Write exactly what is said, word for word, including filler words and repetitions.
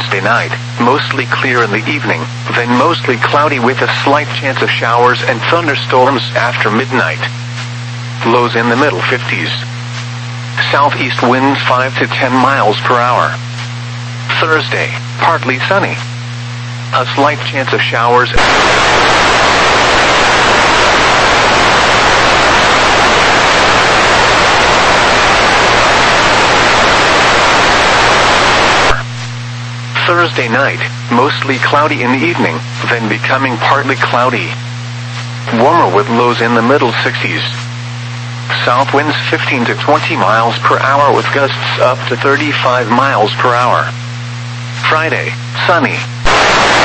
Wednesday night, mostly clear in the evening, then mostly cloudy with a slight chance of showers and thunderstorms after midnight. Lows in the middle fifties. Southeast winds five to ten miles per hour. Thursday, partly sunny. A slight chance of showers. Thursday night, mostly cloudy in the evening, then becoming partly cloudy. Warmer with lows in the middle sixties. South winds fifteen to twenty miles per hour with gusts up to thirty-five miles per hour. Friday, sunny.